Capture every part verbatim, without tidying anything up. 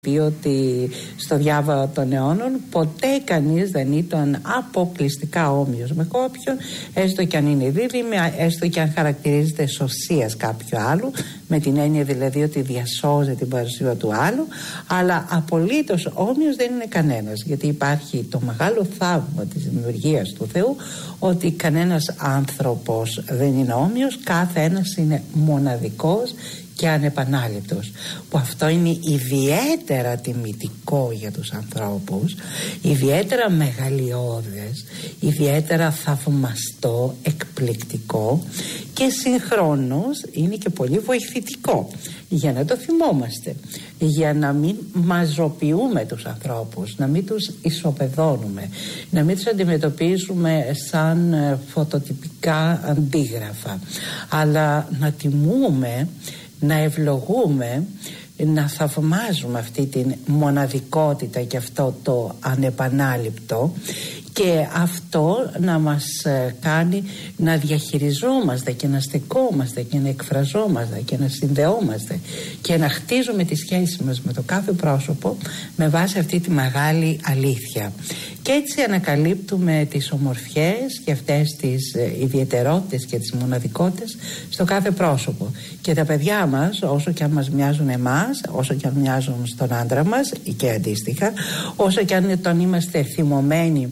πει ότι στο διάβα των αιώνων ποτέ κανείς δεν ήταν αποκλειστικά όμοιος με κάποιον, έστω και αν είναι δίδυμη, έστω και αν χαρακτηρίζεται σωσίας κάποιου άλλου, με την έννοια δηλαδή ότι διασώζει την παρουσία του άλλου, αλλά απολύτως όμοιος δεν είναι κανένας, γιατί υπάρχει το μεγάλο θαύμα της δημιουργίας του Θεού, ότι κανένας άνθρωπος δεν είναι όμοιος, κάθε ένας είναι μοναδικός και ανεπανάληπτος, που αυτό είναι ιδιαίτερα τιμητικό για τους ανθρώπους, ιδιαίτερα μεγαλειώδες, ιδιαίτερα θαυμαστό, εκπληκτικό και συγχρόνως είναι και πολύ βοηθητικό για να το θυμόμαστε, για να μην μαζοποιούμε τους ανθρώπους, να μην τους ισοπεδώνουμε, να μην τους αντιμετωπίζουμε σαν φωτοτυπικά αντίγραφα, αλλά να τιμούμε, να ευλογούμε, να θαυμάζουμε αυτή την μοναδικότητα και αυτό το ανεπανάληπτο, και αυτό να μας κάνει να διαχειριζόμαστε και να στεκόμαστε και να εκφραζόμαστε και να συνδεόμαστε και να χτίζουμε τη σχέση μας με το κάθε πρόσωπο με βάση αυτή τη μεγάλη αλήθεια. Και έτσι ανακαλύπτουμε τις ομορφιές και αυτές τις ιδιαιτερότητες και τις μοναδικότητες στο κάθε πρόσωπο. Και τα παιδιά μας, όσο και αν μας μοιάζουν εμάς, όσο και αν μοιάζουν στον άντρα μας και αντίστοιχα, όσο και αν τον είμαστε θυμωμένοι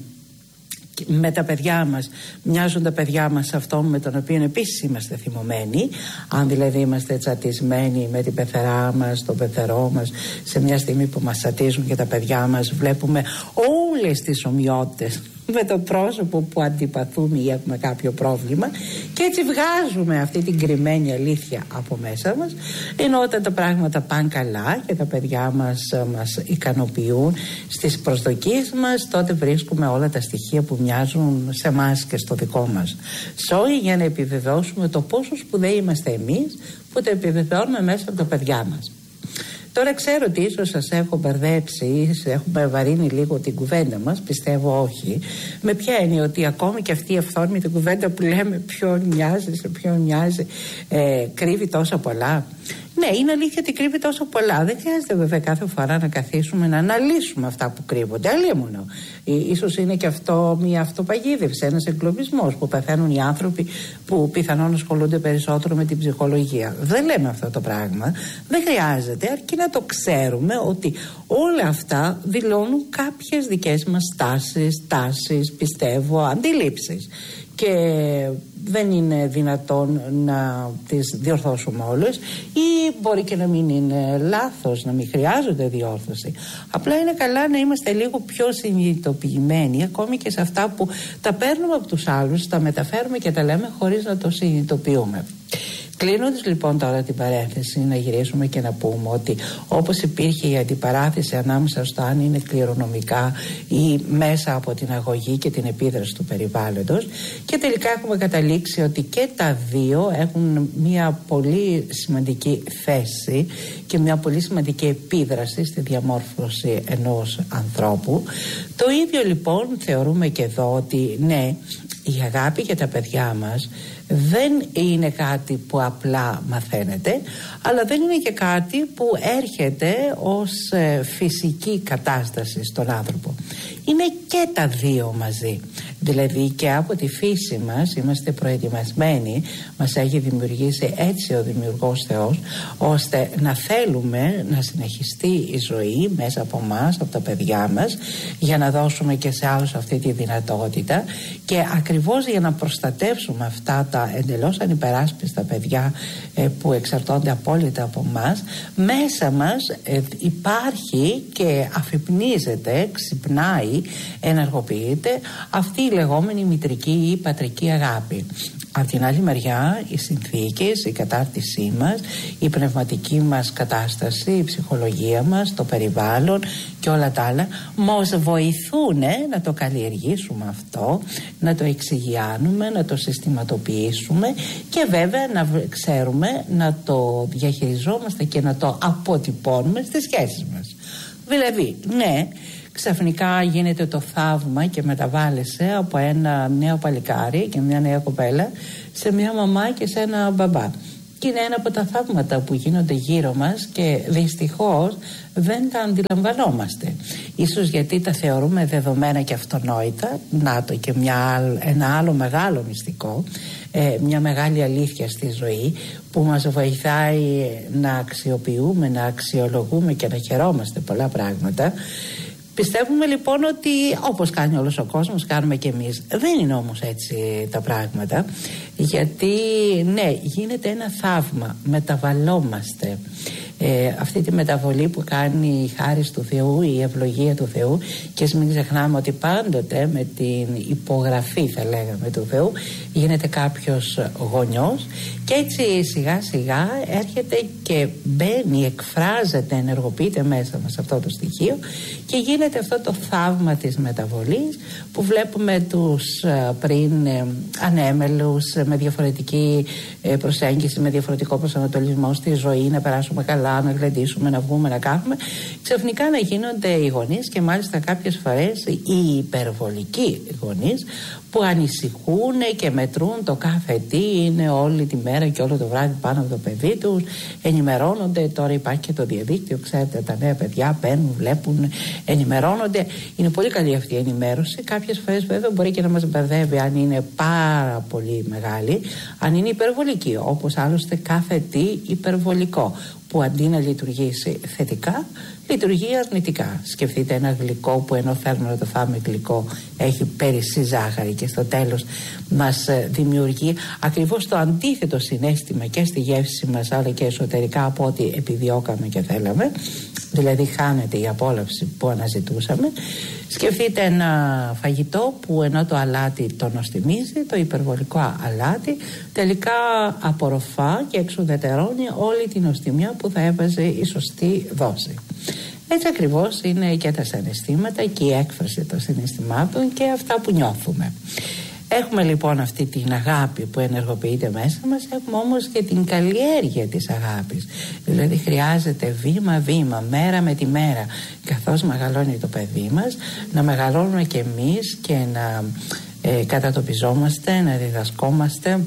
με τα παιδιά μας, μοιάζουν τα παιδιά μας σε αυτόν με τον οποίο επίσης είμαστε θυμωμένοι. Αν δηλαδή είμαστε τσατισμένοι με την πεθερά μας, τον πεθερό μας, σε μια στιγμή που μας τσατίζουν και τα παιδιά μας, βλέπουμε όλες τις ομοιότητες με το πρόσωπο που αντιπαθούμε ή έχουμε κάποιο πρόβλημα, και έτσι βγάζουμε αυτή την κρυμμένη αλήθεια από μέσα μας, ενώ όταν τα πράγματα πάνε καλά και τα παιδιά μας μας ικανοποιούν στις προσδοκίες μας, τότε βρίσκουμε όλα τα στοιχεία που μοιάζουν σε εμάς και στο δικό μας σόι, για να επιβεβαιώσουμε το πόσο σπουδαίοι είμαστε εμείς που το επιβεβαιώνουμε μέσα από τα παιδιά μας. Τώρα ξέρω ότι ίσως σας έχω μπερδέψει ή έχουμε βαρύνει λίγο την κουβέντα μας, πιστεύω όχι. Με ποια έννοια? Ότι ακόμη και αυτή η αυθόρμητη κουβέντα που λέμε ποιον μοιάζει, σε ποιον μοιάζει, ε, κρύβει τόσα πολλά. Ναι, είναι αλήθεια ότι κρύβει τόσο πολλά. Δεν χρειάζεται βέβαια κάθε φορά να καθίσουμε να αναλύσουμε αυτά που κρύβονται. Αλλήμωνο. Ίσως είναι και αυτό μια αυτοπαγίδευση, ένας εγκλωβισμός που πεθαίνουν οι άνθρωποι που πιθανόν ασχολούνται περισσότερο με την ψυχολογία. Δεν λέμε αυτό το πράγμα. Δεν χρειάζεται, αρκεί να το ξέρουμε ότι όλα αυτά δηλώνουν κάποιες δικές μας τάσεις, τάσεις, πιστεύω, αντιλήψεις. Και δεν είναι δυνατόν να τις διορθώσουμε όλες, ή μπορεί και να μην είναι λάθος, να μην χρειάζονται διόρθωση. Απλά είναι καλά να είμαστε λίγο πιο συνειδητοποιημένοι ακόμη και σε αυτά που τα παίρνουμε από τους άλλους, τα μεταφέρουμε και τα λέμε χωρίς να το συνειδητοποιούμε. Κλείνοντας λοιπόν τώρα την παρένθεση, να γυρίσουμε και να πούμε ότι όπως υπήρχε η αντιπαράθεση ανάμεσα στο αν είναι κληρονομικά ή μέσα από την αγωγή και την επίδραση του περιβάλλοντος, και τελικά έχουμε καταλήξει ότι και τα δύο έχουν μια πολύ σημαντική θέση και μια πολύ σημαντική επίδραση στη διαμόρφωση ενός ανθρώπου. Το ίδιο λοιπόν θεωρούμε και εδώ, ότι ναι, η αγάπη για τα παιδιά μας δεν είναι κάτι που απλά μαθαίνεται, αλλά δεν είναι και κάτι που έρχεται ως ε, φυσική κατάσταση στον άνθρωπο. Είναι και τα δύο μαζί. Δηλαδή και από τη φύση μας είμαστε προετοιμασμένοι, μας έχει δημιουργήσει έτσι ο Δημιουργός Θεός, ώστε να θέλουμε να συνεχιστεί η ζωή μέσα από μας, από τα παιδιά μας, για να δώσουμε και σε άλλους αυτή τη δυνατότητα, και ακριβώς για να προστατεύσουμε αυτά τα εντελώς ανυπεράσπιστα παιδιά ε, που εξαρτώνται απόλυτα από μας, μέσα μας ε, υπάρχει και αφυπνίζεται, ξυπνάει, ενεργοποιείται αυτή η λεγόμενη μητρική ή πατρική αγάπη. Από την άλλη μεριά, οι συνθήκες, η κατάρτισή μας, η πνευματική μας κατάσταση, η ψυχολογία μας, το περιβάλλον και όλα τα άλλα μας βοηθούν να το καλλιεργήσουμε αυτό, να το εξηγιάνουμε, να το συστηματοποιήσουμε και βέβαια να ξέρουμε να το διαχειριζόμαστε και να το αποτυπώνουμε στις σχέσεις μας. Δηλαδή, ναι, ξαφνικά γίνεται το θαύμα και μεταβάλλεσαι από ένα νέο παλικάρι και μια νέα κοπέλα σε μια μαμά και σε ένα μπαμπά. και είναι ένα από τα θαύματα που γίνονται γύρω μας και δυστυχώς δεν τα αντιλαμβανόμαστε. Ίσως γιατί τα θεωρούμε δεδομένα και αυτονόητα. Να το και μια, ένα άλλο μεγάλο μυστικό, ε, μια μεγάλη αλήθεια στη ζωή που μας βοηθάει να αξιοποιούμε, να αξιολογούμε και να χαιρόμαστε πολλά πράγματα. Πιστεύουμε λοιπόν ότι όπως κάνει όλος ο κόσμος κάνουμε και εμείς. Δεν είναι όμως έτσι τα πράγματα, γιατί ναι, γίνεται ένα θαύμα, μεταβαλλόμαστε. Ε, αυτή τη μεταβολή που κάνει η χάρις του Θεού, η ευλογία του Θεού, και ας μην ξεχνάμε ότι πάντοτε με την υπογραφή, θα λέγαμε, του Θεού γίνεται κάποιος γονιός, και έτσι σιγά σιγά έρχεται και μπαίνει, εκφράζεται, ενεργοποιείται μέσα μας αυτό το στοιχείο και γίνεται αυτό το θαύμα της μεταβολής που βλέπουμε τους πριν ε, ανέμελους με διαφορετική ε, προσέγγιση, με διαφορετικό προσανατολισμό στη ζωή, να περάσουμε καλά, να γλεντήσουμε, να βγούμε, να κάνουμε, ξαφνικά να γίνονται οι γονείς, και μάλιστα κάποιες φορές οι υπερβολικοί γονείς που ανησυχούν και μετρούν το κάθε τι, είναι όλη τη μέρα και όλο το βράδυ πάνω από το παιδί τους, ενημερώνονται. Τώρα υπάρχει και το διαδίκτυο, ξέρετε, τα νέα παιδιά παίρνουν, βλέπουν, ενημερώνονται. Είναι πολύ καλή αυτή η ενημέρωση. Κάποιες φορές βέβαια μπορεί και να μας μπερδεύει αν είναι πάρα πολύ μεγάλη, αν είναι υπερβολική, όπως άλλωστε κάθε τι υπερβολικό που αντί να λειτουργήσει θετικά, λειτουργεί αρνητικά. Σκεφτείτε ένα γλυκό που ενώ θέλουμε να το φάμε γλυκό έχει περισσή ζάχαρη και στο τέλος μας δημιουργεί ακριβώς το αντίθετο συναίσθημα και στη γεύση μας αλλά και εσωτερικά από ό,τι επιδιώκαμε και θέλαμε. Δηλαδή χάνεται η απόλαυση που αναζητούσαμε. Σκεφτείτε ένα φαγητό που ενώ το αλάτι το νοστιμίζει, το υπερβολικό αλάτι τελικά απορροφά και εξουδετερώνει όλη την νοστιμιά που θα έβαζε η σωστή δόση. Έτσι ακριβώς είναι και τα συναισθήματα και η έκφραση των συναισθημάτων και αυτά που νιώθουμε. Έχουμε λοιπόν αυτή την αγάπη που ενεργοποιείται μέσα μας, έχουμε όμως και την καλλιέργεια της αγάπης. Δηλαδή χρειάζεται βήμα-βήμα, μέρα με τη μέρα, καθώς μεγαλώνει το παιδί μας, να μεγαλώνουμε και εμείς και να ε, κατατοπιζόμαστε, να διδασκόμαστε,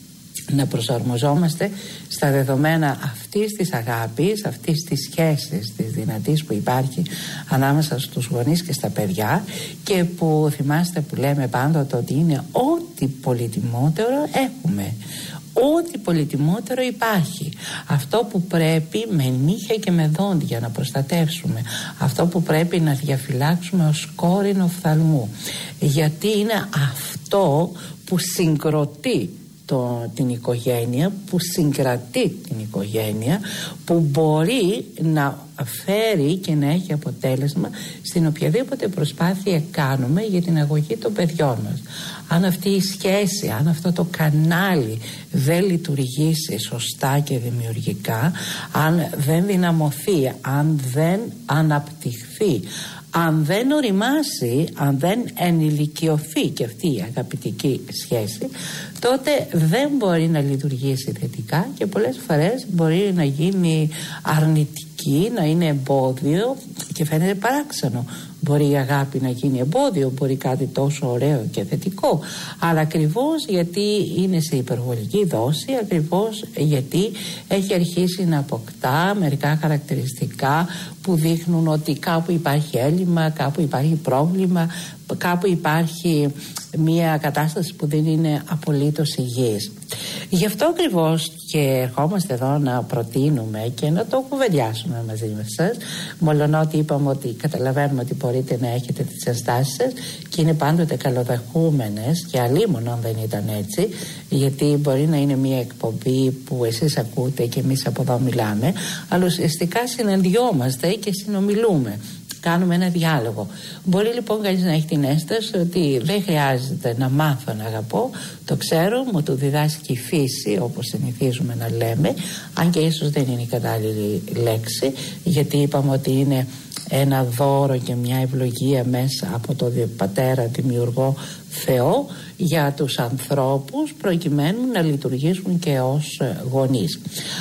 να προσαρμοζόμαστε στα δεδομένα αυτής της αγάπης, αυτής της σχέσης της δυνατής που υπάρχει ανάμεσα στους γονείς και στα παιδιά, και που θυμάστε που λέμε πάντοτε ότι είναι ό,τι πολυτιμότερο έχουμε, ό,τι πολυτιμότερο υπάρχει, αυτό που πρέπει με νύχια και με δόντια να προστατεύσουμε, αυτό που πρέπει να διαφυλάξουμε ως κόρηνο φθαλμού, γιατί είναι αυτό που συγκροτεί Το, την οικογένεια, που συγκρατεί την οικογένεια, που μπορεί να φέρει και να έχει αποτέλεσμα στην οποιαδήποτε προσπάθεια κάνουμε για την αγωγή των παιδιών μας. Αν αυτή η σχέση, αν αυτό το κανάλι δεν λειτουργήσει σωστά και δημιουργικά, αν δεν δυναμωθεί, αν δεν αναπτυχθεί, αν δεν οριμάσει, αν δεν ενηλικιωθεί και αυτή η αγαπητική σχέση, τότε δεν μπορεί να λειτουργήσει θετικά και πολλές φορές μπορεί να γίνει αρνητική, να είναι εμπόδιο και φαίνεται παράξενο. Μπορεί η αγάπη να γίνει εμπόδιο, μπορεί κάτι τόσο ωραίο και θετικό, αλλά ακριβώς γιατί είναι σε υπερβολική δόση, ακριβώς γιατί έχει αρχίσει να αποκτά μερικά χαρακτηριστικά που δείχνουν ότι κάπου υπάρχει έλλειμμα, κάπου υπάρχει πρόβλημα, κάπου υπάρχει μια κατάσταση που δεν είναι απολύτως υγιής. Γι' αυτό ακριβώς και ερχόμαστε εδώ να προτείνουμε και να το κουβεντιάσουμε μαζί με σας, μολονότι είπαμε ότι καταλαβαίνουμε ότι μπορείτε να έχετε τις ενστάσεις σας και είναι πάντοτε καλοδεχούμενες, και αλίμονο αν δεν ήταν έτσι, γιατί μπορεί να είναι μια εκπομπή που εσείς ακούτε και εμείς από εδώ μιλάμε, αλλά ουσιαστικά συναντιόμαστε και συνομιλούμε. Κάνουμε ένα διάλογο. Μπορεί λοιπόν κανείς να έχει την ένσταση ότι δεν χρειάζεται να μάθω να αγαπώ, το ξέρω, μου το διδάσκει η φύση, όπως συνηθίζουμε να λέμε, αν και ίσως δεν είναι η κατάλληλη λέξη, γιατί είπαμε ότι είναι ένα δώρο και μια ευλογία μέσα από το πατέρα δημιουργό Θεό για τους ανθρώπους, προκειμένου να λειτουργήσουν και ως γονείς.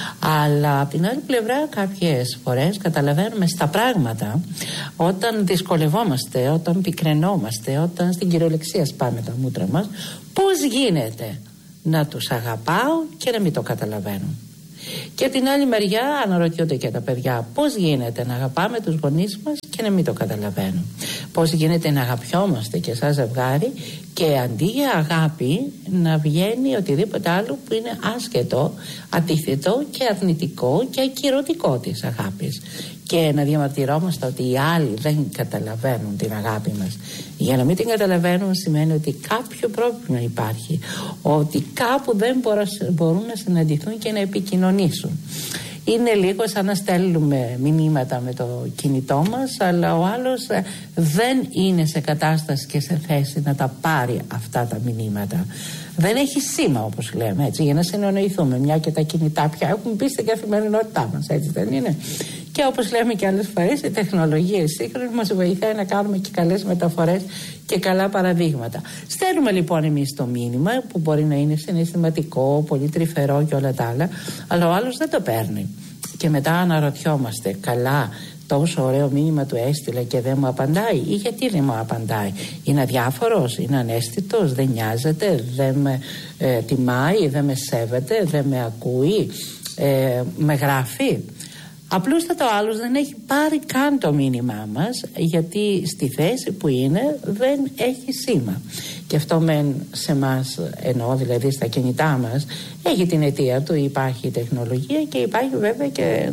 Αλλά από την άλλη πλευρά κάποιες φορές καταλαβαίνουμε στα πράγματα, όταν δυσκολευόμαστε, όταν πικραινόμαστε, όταν στην κυριολεξία σπάμε τα μούτρα μας, πώς γίνεται να τους αγαπάω και να μην το καταλαβαίνω. Και την άλλη μεριά αναρωτιούνται και τα παιδιά πώς γίνεται να αγαπάμε τους γονείς μας και να μην το καταλαβαίνουν. Πώς γίνεται να αγαπιόμαστε και σαν ζευγάρι και αντί για αγάπη να βγαίνει οτιδήποτε άλλο που είναι άσχετο, αντίθετο και αρνητικό και ακυρωτικό της αγάπης. Και να διαμαρτυρόμαστε ότι οι άλλοι δεν καταλαβαίνουν την αγάπη μας. Για να μην την καταλαβαίνουν σημαίνει ότι κάποιο πρόβλημα υπάρχει, ότι κάπου δεν μπορούν να συναντηθούν και να επικοινωνήσουν. Είναι λίγο σαν να στέλνουμε μηνύματα με το κινητό μας, αλλά ο άλλος δεν είναι σε κατάσταση και σε θέση να τα πάρει αυτά τα μηνύματα. Δεν έχει σήμα, όπως λέμε, έτσι, για να συνεννοηθούμε, μια και τα κινητά πια έχουν μπει στην καθημερινότητά μας, έτσι δεν είναι? Και όπως λέμε και άλλες φορές, η τεχνολογία σύγχρονη μας βοηθάει να κάνουμε και καλές μεταφορές και καλά παραδείγματα. Στέλνουμε λοιπόν εμείς το μήνυμα, που μπορεί να είναι συναισθηματικό, πολύ τρυφερό και όλα τα άλλα, αλλά ο άλλος δεν το παίρνει. Και μετά αναρωτιόμαστε, καλά, τόσο ωραίο μήνυμα του έστειλα και δεν μου απαντάει, ή γιατί δεν μου απαντάει? Είναι αδιάφορος, είναι αναίσθητος, δεν νοιάζεται, δεν με ε, τιμάει, δεν με σέβεται, δεν με ακούει, ε, με γράφει? Απλούστατα ο άλλος δεν έχει πάρει καν το μήνυμά μας, γιατί στη θέση που είναι δεν έχει σήμα. Και αυτό μεν σε εμάς, εννοώ δηλαδή στα κινητά μας, έχει την αιτία του, υπάρχει η τεχνολογία και υπάρχει βέβαια και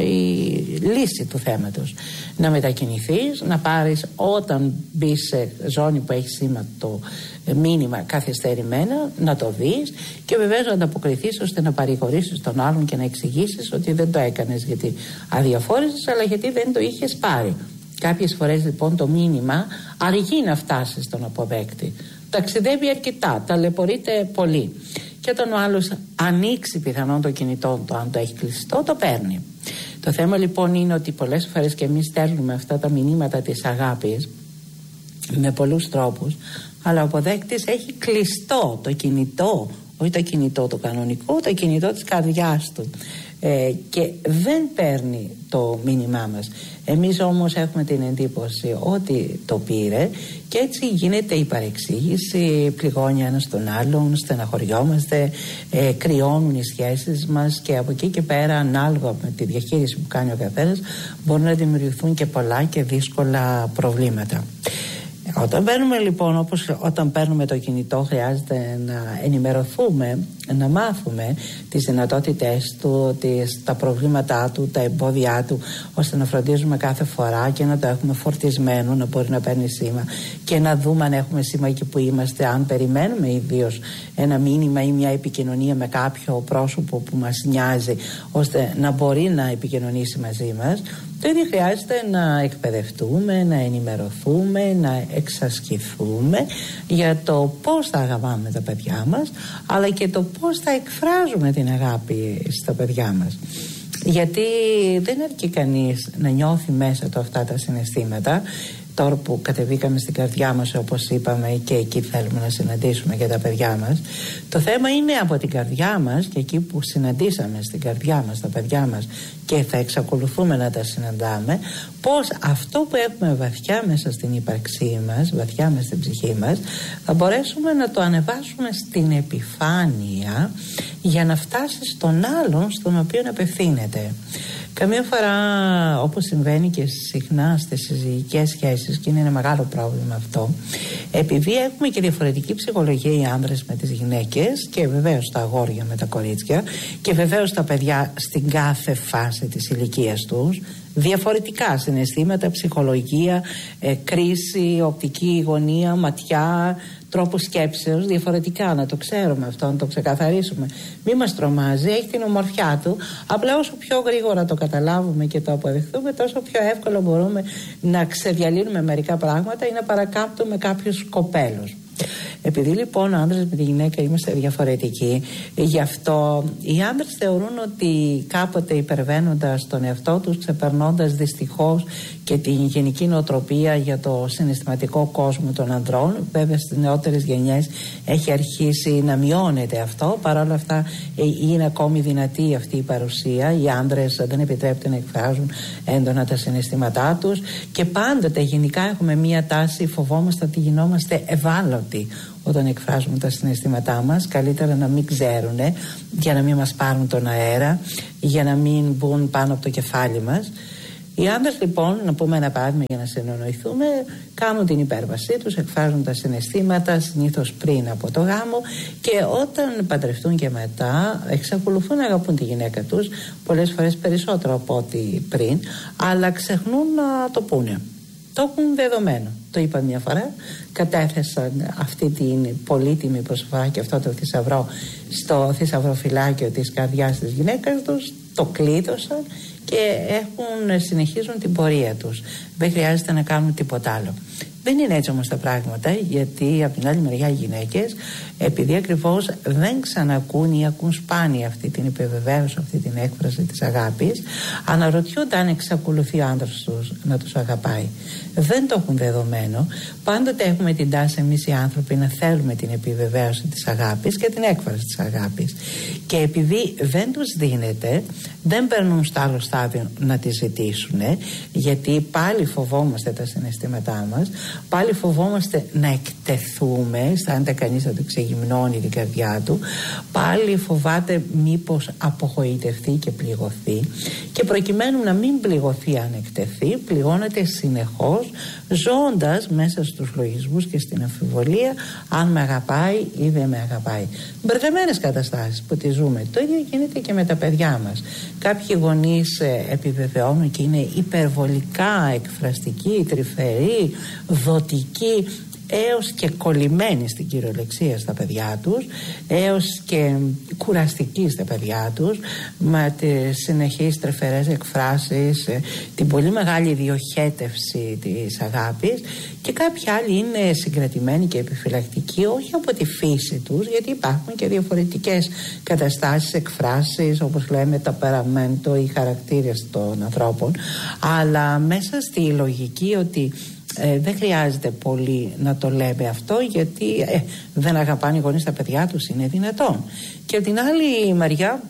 η λύση του θέματος. Να μετακινηθείς, να πάρεις όταν μπει σε ζώνη που έχει σήμα το μήνυμα καθυστερημένα, να το δεις και βεβαίως να ανταποκριθείς ώστε να παρηγορήσεις τον άλλον και να εξηγήσεις ότι δεν το έκανες γιατί αδιαφόρησες, αλλά γιατί δεν το είχες πάρει. Κάποιες φορές λοιπόν το μήνυμα αργεί να φτάσει στον αποδέκτη. Ταξιδεύει αρκετά, ταλαιπωρείται πολύ. Και όταν ο άλλος ανοίξει πιθανόν το κινητό του, αν το έχει κλειστό, το παίρνει. Το θέμα λοιπόν είναι ότι πολλές φορές και εμείς στέλνουμε αυτά τα μηνύματα της αγάπης με πολλούς τρόπους, αλλά ο αποδέκτης έχει κλειστό το κινητό, όχι το κινητό το κανονικό, το κινητό της καρδιάς του, ε, και δεν παίρνει το μήνυμά μας. Εμείς όμως έχουμε την εντύπωση ότι το πήρε και έτσι γίνεται η παρεξήγηση, πληγώνει ένας τον άλλον, στεναχωριόμαστε, ε, κρυώνουν οι σχέσεις μας και από εκεί και πέρα, ανάλογα με τη διαχείριση που κάνει ο καθένας, μπορούν να δημιουργηθούν και πολλά και δύσκολα προβλήματα. Όταν παίρνουμε λοιπόν, όπως όταν παίρνουμε το κινητό, χρειάζεται να ενημερωθούμε, να μάθουμε τις δυνατότητες του, τις, τα προβλήματά του, τα εμπόδια του, ώστε να φροντίζουμε κάθε φορά και να το έχουμε φορτισμένο, να μπορεί να παίρνει σήμα και να δούμε αν έχουμε σήμα εκεί που είμαστε, αν περιμένουμε ιδίως ένα μήνυμα ή μια επικοινωνία με κάποιο πρόσωπο που μας νοιάζει, ώστε να μπορεί να επικοινωνήσει μαζί μας. Το ίδιο χρειάζεται να εκπαιδευτούμε, να ενημερωθούμε, να εξασκηθούμε για το πώς θα αγαπάμε τα παιδιά μας, αλλά και το πώς θα εκφράζουμε την αγάπη στα παιδιά μας. Γιατί δεν αρκεί κανείς να νιώθει μέσα του αυτά τα συναισθήματα. Τώρα που κατεβήκαμε στην καρδιά μας, όπως είπαμε, και εκεί θέλουμε να συναντήσουμε και τα παιδιά μας, το θέμα είναι από την καρδιά μας και εκεί που συναντήσαμε στην καρδιά μας τα παιδιά μας και θα εξακολουθούμε να τα συναντάμε, πώς αυτό που έχουμε βαθιά μέσα στην ύπαρξή μας, βαθιά μέσα στην ψυχή μας, θα μπορέσουμε να το ανεβάσουμε στην επιφάνεια για να φτάσει στον άλλον στον οποίο απευθύνεται. Καμία φορά, όπως συμβαίνει και συχνά στις συζυγικές σχέσεις, και είναι ένα μεγάλο πρόβλημα αυτό, επειδή έχουμε και διαφορετική ψυχολογία οι άνδρες με τις γυναίκες και βεβαίως τα αγόρια με τα κορίτσια και βεβαίως τα παιδιά στην κάθε φάση της ηλικίας τους, διαφορετικά συναισθήματα, ψυχολογία, ε, κρίση, οπτική γωνία, ματιά, τρόπο σκέψεως, διαφορετικά, να το ξέρουμε αυτό, να το ξεκαθαρίσουμε. Μη μας τρομάζει, έχει την ομορφιά του. Απλά όσο πιο γρήγορα το καταλάβουμε και το αποδεχθούμε, τόσο πιο εύκολα μπορούμε να ξεδιαλύνουμε μερικά πράγματα ή να παρακάμπτουμε κάποιους κοπέλους. Επειδή λοιπόν άντρες με τη γυναίκα είμαστε διαφορετικοί, γι' αυτό οι άντρες θεωρούν ότι κάποτε υπερβαίνοντας τον εαυτό τους, ξεπερνώντας δυστυχώς και την γενική νοοτροπία για το συναισθηματικό κόσμο των ανδρών, βέβαια στις νεότερες γενιές έχει αρχίσει να μειώνεται αυτό, παρόλα αυτά είναι ακόμη δυνατή αυτή η παρουσία. Οι άντρες δεν επιτρέπεται να εκφράζουν έντονα τα συναισθήματά τους και πάντοτε γενικά έχουμε μία τάση, φοβόμαστε ότι γινόμαστε ευάλωτοι όταν εκφράζουμε τα συναισθήματά μας. Καλύτερα να μην ξέρουν, για να μην μας πάρουν τον αέρα, για να μην μπουν πάνω από το κεφάλι μας. Οι άντρες λοιπόν, να πούμε ένα παράδειγμα για να συνεννοηθούμε, κάνουν την υπέρβασή τους, εκφράζουν τα συναισθήματα συνήθως πριν από το γάμο, και όταν παντρευτούν και μετά εξακολουθούν να αγαπούν τη γυναίκα τους, πολλές φορές περισσότερο από ό,τι πριν, αλλά ξεχνούν να το πούνε. Το έχουν δεδομένο. Το είπα μια φορά, κατέθεσαν αυτή την πολύτιμη προσφορά και αυτό το θησαυρό στο θησαυροφυλάκιο της καρδιάς της γυναίκας τους, το κλείδωσαν και έχουν, συνεχίζουν την πορεία τους. Δεν χρειάζεται να κάνουν τίποτα άλλο. Δεν είναι έτσι όμως τα πράγματα, γιατί από την άλλη μεριά οι γυναίκες, επειδή ακριβώς δεν ξανακούν ή ακούν σπάνια αυτή την επιβεβαίωση, αυτή την έκφραση της αγάπης, αναρωτιούνται αν εξακολουθεί ο άντρας τους να τους αγαπάει. Δεν το έχουν δεδομένο. Πάντοτε έχουμε την τάση εμείς οι άνθρωποι να θέλουμε την επιβεβαίωση της αγάπης και την έκφραση της αγάπης. Και επειδή δεν τους δίνεται, δεν περνούν στο άλλο στάδιο να τη ζητήσουν, γιατί πάλι φοβόμαστε τα συναισθήματά μας, πάλι φοβόμαστε να εκτεθούμε, αισθάνεται κανείς να το ξεγυμνώνει την καρδιά του, πάλι φοβάται μήπως απογοητευτεί και πληγωθεί, και προκειμένου να μην πληγωθεί αν εκτεθεί, πληγώνεται συνεχώς, ζώντας μέσα στους λογισμούς και στην αμφιβολία αν με αγαπάει ή δεν με αγαπάει. Μπερδεμένες καταστάσεις που τη ζούμε. Το ίδιο γίνεται και με τα παιδιά μας. Κάποιοι γονείς ε, επιβεβαιώνουν και είναι υπερβολικά εκφραστικοί, τρυφεροί, δοτικοί, έως και κολλημένοι στην κυριολεξία στα παιδιά τους, έως και κουραστικοί στα παιδιά τους, με τις συνεχείς τρυφερές εκφράσεις, την πολύ μεγάλη διοχέτευση της αγάπης, και κάποιοι άλλοι είναι συγκρατημένοι και επιφυλακτικοί, όχι από τη φύση τους, γιατί υπάρχουν και διαφορετικές καταστάσεις, εκφράσεις, όπως λέμε ταπεραμέντο ή χαρακτήρες των ανθρώπων, αλλά μέσα στη λογική ότι Ε, δεν χρειάζεται πολύ να το λέμε αυτό, γιατί ε, δεν αγαπάνε οι γονείς τα παιδιά τους, είναι δυνατόν. Και από την άλλη μεριά,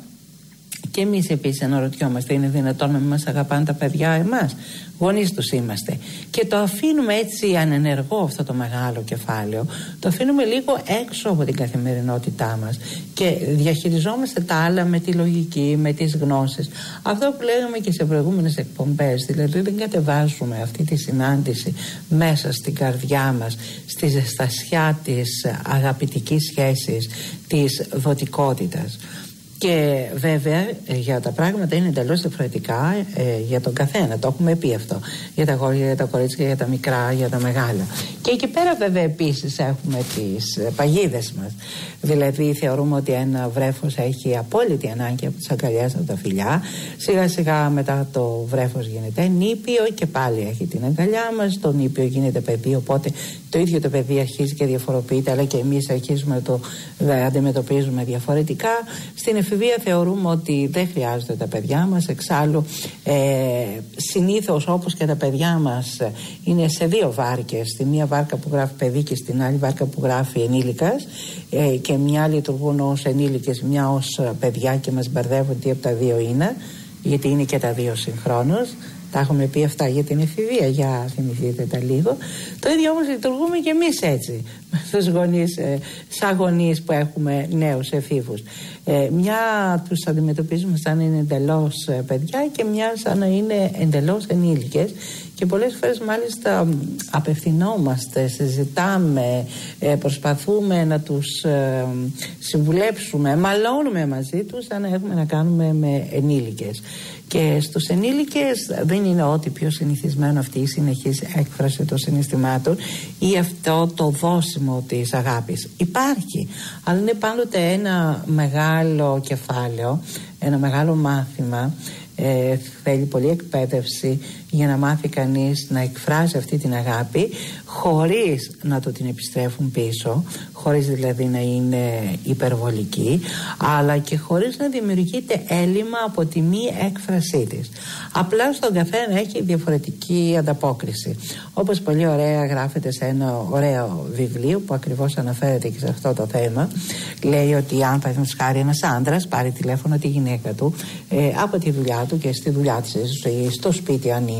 και εμείς επίσης αναρωτιόμαστε, είναι δυνατόν να μην μας αγαπάνε τα παιδιά εμάς? Γονείς τους είμαστε. Και το αφήνουμε έτσι ανενεργό αυτό το μεγάλο κεφάλαιο, το αφήνουμε λίγο έξω από την καθημερινότητά μας και διαχειριζόμαστε τα άλλα με τη λογική, με τις γνώσεις. Αυτό που λέγαμε και σε προηγούμενες εκπομπές, δηλαδή δεν κατεβάζουμε αυτή τη συνάντηση μέσα στην καρδιά μας, στη ζεστασιά της αγαπητικής σχέσης, της δοτικότητας. Και βέβαια για τα πράγματα είναι εντελώς διαφορετικά ε, για τον καθένα. Το έχουμε πει αυτό. Για τα αγόρια, για τα κορίτσια, για τα μικρά, για τα μεγάλα. Και εκεί πέρα βέβαια επίσης έχουμε τις παγίδες μας. Δηλαδή θεωρούμε ότι ένα βρέφος έχει απόλυτη ανάγκη από τις αγκαλιές, από τα φιλιά. Σιγά σιγά μετά το βρέφος γίνεται νήπιο και πάλι έχει την αγκαλιά μας. Το νήπιο γίνεται παιδί, οπότε το ίδιο το παιδί αρχίζει και διαφοροποιείται, αλλά και εμείς αρχίζουμε να το αντιμετωπίζουμε διαφορετικά. Στην εφηβεία θεωρούμε ότι δεν χρειάζονται τα παιδιά μας. Εξάλλου ε, συνήθως, όπως και τα παιδιά μας, είναι σε δύο βάρκες. Στη μία βάρκα που γράφει παιδί και στην άλλη βάρκα που γράφει ενήλικας, ε, και μια λειτουργούν ως ενήλικες, μια ως παιδιά, και μας μπερδεύουν τι από τα δύο είναι, γιατί είναι και τα δύο συγχρόνως. Τα έχουμε πει αυτά για την εφηβεία, για θυμηθείτε τα λίγο. Το ίδιο όμως λειτουργούμε και εμείς έτσι, με τους γονείς, ε, σαν γονείς που έχουμε νέους εφήβους. Ε, μια τους αντιμετωπίζουμε σαν να είναι εντελώς παιδιά και μια σαν να είναι εντελώς ενήλικες, και πολλές φορές μάλιστα απευθυνόμαστε, συζητάμε, ε, προσπαθούμε να τους ε, συμβουλέψουμε, μαλώνουμε μαζί τους σαν να έχουμε να κάνουμε με ενήλικες. Και στους ενήλικες δεν είναι ό,τι πιο συνηθισμένο αυτή η συνεχής έκφραση των συναισθημάτων ή αυτό το δώσιμο της αγάπης. Υπάρχει, αλλά είναι πάντοτε ένα μεγάλο κεφάλαιο, ένα μεγάλο μάθημα. Ε, θέλει πολλή εκπαίδευση για να μάθει κανείς να εκφράζει αυτή την αγάπη χωρίς να το την επιστρέφουν πίσω, χωρίς δηλαδή να είναι υπερβολική, αλλά και χωρίς να δημιουργείται έλλειμμα από τη μη έκφρασή της. Απλά στον καθένα έχει διαφορετική ανταπόκριση. Όπως πολύ ωραία γράφεται σε ένα ωραίο βιβλίο που ακριβώς αναφέρεται και σε αυτό το θέμα. Λέει ότι αν παραδείγματος χάρη ένας άντρας πάρει τηλέφωνο τη γυναίκα του ε, από τη δουλειά του και στη δουλειά της, στο σπίτι αν είναι,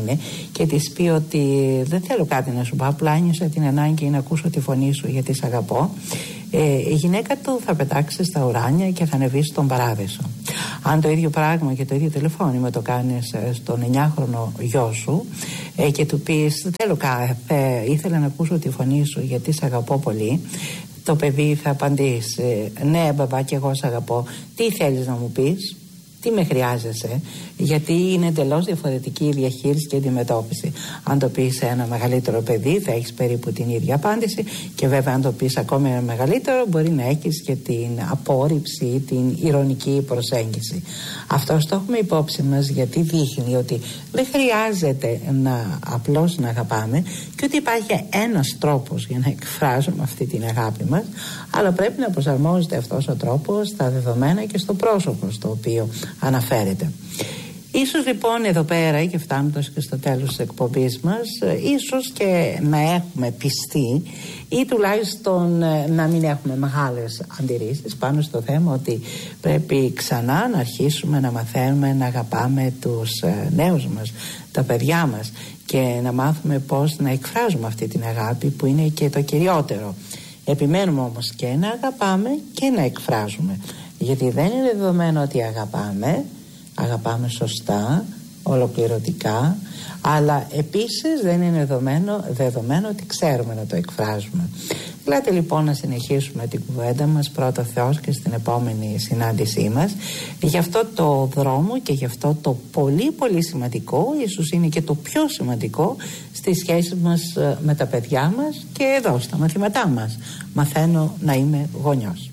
είναι και της πει ότι δεν θέλω κάτι να σου πω, απλά ένιωσα την ανάγκη να ακούσω τη φωνή σου γιατί σ' αγαπώ, ε, η γυναίκα του θα πετάξει στα ουράνια και θα ανεβεί στον παράδεισο. Αν το ίδιο πράγμα και το ίδιο τηλεφώνημα το κάνεις στον εννιάχρονο γιο σου ε, και του πεις θέλω κάθε, ήθελα να ακούσω τη φωνή σου γιατί σ' αγαπώ πολύ, το παιδί θα απαντήσει ναι μπαμπά και εγώ σ' αγαπώ, τι θέλεις να μου πεις, τι με χρειάζεσαι, γιατί είναι εντελώς διαφορετική η διαχείριση και η αντιμετώπιση. Αν το πεις σε ένα μεγαλύτερο παιδί θα έχεις περίπου την ίδια απάντηση και βέβαια αν το πεις ακόμη ένα μεγαλύτερο μπορεί να έχεις και την απόρριψη ή την ειρωνική προσέγγιση. Αυτό το έχουμε υπόψη μας γιατί δείχνει ότι δεν χρειάζεται να απλώς να αγαπάμε και ότι υπάρχει ένας τρόπος για να εκφράζουμε αυτή την αγάπη μας, αλλά πρέπει να προσαρμόζεται αυτός ο τρόπος στα δεδομένα και στο πρόσωπο στο οποίο αναφέρεται. Ίσως λοιπόν εδώ πέρα και φτάνοντας και στο τέλος της εκπομπής μας, ίσως και να έχουμε πιστεί ή τουλάχιστον να μην έχουμε μεγάλες αντιρρήσεις πάνω στο θέμα ότι πρέπει ξανά να αρχίσουμε να μαθαίνουμε να αγαπάμε τους νέους μας, τα παιδιά μας και να μάθουμε πώς να εκφράζουμε αυτή την αγάπη που είναι και το κυριότερο. Επιμένουμε όμως και να αγαπάμε και να εκφράζουμε, γιατί δεν είναι δεδομένο ότι αγαπάμε, αγαπάμε σωστά, ολοκληρωτικά, αλλά επίσης δεν είναι δεδομένο, δεδομένο ότι ξέρουμε να το εκφράζουμε. Ελάτε λοιπόν να συνεχίσουμε την κουβέντα μας πρώτα Θεός και στην επόμενη συνάντησή μας για αυτό το δρόμο και για αυτό το πολύ πολύ σημαντικό, ίσως είναι και το πιο σημαντικό στις σχέσεις μας με τα παιδιά μας και εδώ στα μαθήματά μας. Μαθαίνω να είμαι γονιός.